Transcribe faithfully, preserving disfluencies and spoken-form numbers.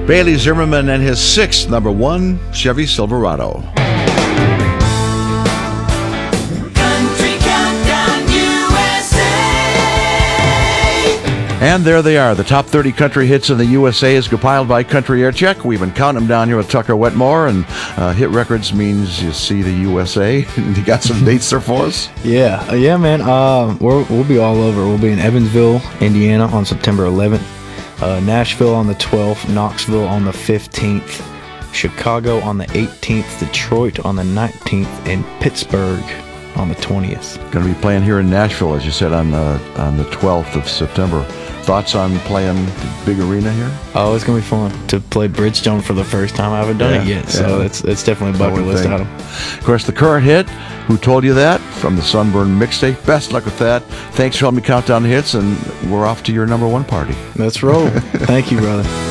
Bailey Zimmerman and his sixth number one Chevy Silverado. And there they are, the top thirty country hits in the U S A is compiled by Country Air Check. We've been counting them down here with Tucker Wetmore, and uh, hit records means you see the U S A. You got some dates there for us? Yeah, uh, yeah, man. Uh, we're, we'll be all over. We'll be in Evansville, Indiana on September eleventh, uh, Nashville on the twelfth, Knoxville on the fifteenth, Chicago on the eighteenth, Detroit on the nineteenth, and Pittsburgh on the twentieth. Going to be playing here in Nashville, as you said, on uh, on the twelfth of September. Thoughts on playing the big arena here? Oh, it's going to be fun to play Bridgestone for the first time. I haven't done yeah, it yet, so yeah. it's it's definitely a bucket list item. Of course, the current hit, Who Told You That, from the Sunburn Mixtape. Best luck with that. Thanks for helping me count down the hits, and we're off to your number one party. Let's roll. Thank you, brother.